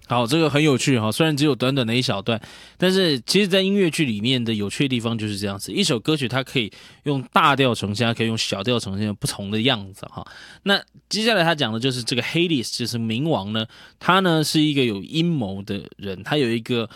好，这个很有趣哈，虽然只有短短的一小段，但是其实，在音乐剧里面的有趣的地方就是这样子，一首歌曲它可以用大调呈现，它可以用小调呈现不同的样子哈。那接下来他讲的就是这个 Hades，就是冥王呢，他呢是一个有阴谋的人，他有一个